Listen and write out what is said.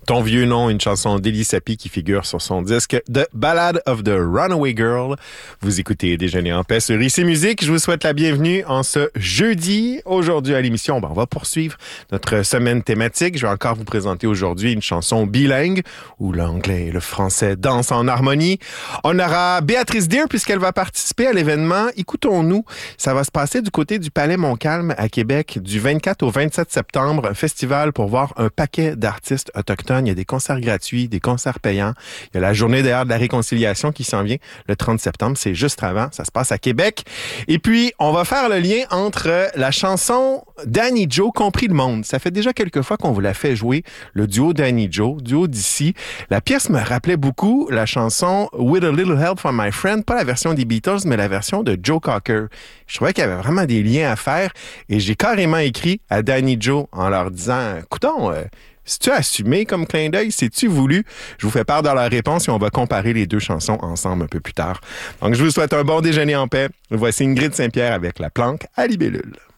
Ton vieux nom, une chanson d'Elie Sapi qui figure sur son disque The Ballad of the Runaway Girl. Vous écoutez Déjeuner en paix sur ICI Musique. Je vous souhaite la bienvenue en ce jeudi. Aujourd'hui à l'émission, on va poursuivre notre semaine thématique. Je vais encore vous présenter aujourd'hui une chanson bilingue où l'anglais et le français dansent en harmonie. On aura Béatrice Deer puisqu'elle va participer à l'événement Écoutons-nous. Ça va se passer du côté du Palais Montcalm à Québec du 24 au 27 septembre. Un festival pour voir un paquet d'artistes autochtones. Il y a des concerts gratuits, des concerts payants. Il y a la journée d'ailleurs de la réconciliation qui s'en vient le 30 septembre. C'est juste avant. Ça se passe à Québec. Et puis, on va faire le lien entre la chanson Danny Joe, Compris le monde. Ça fait déjà quelques fois qu'on vous l'a fait jouer, le duo Danny Joe, duo d'ici. La pièce me rappelait beaucoup la chanson With a Little Help from My Friend, pas la version des Beatles, mais la version de Joe Cocker. Je trouvais qu'il y avait vraiment des liens à faire et j'ai carrément écrit à Danny Joe en leur disant, écoutons, c'est-tu assumé comme clin d'œil? C'est-tu voulu? Je vous fais part de la réponse et on va comparer les deux chansons ensemble un peu plus tard. Donc, je vous souhaite un bon déjeuner en paix. Voici Ingrid Saint-Pierre avec La Planque à Libellule.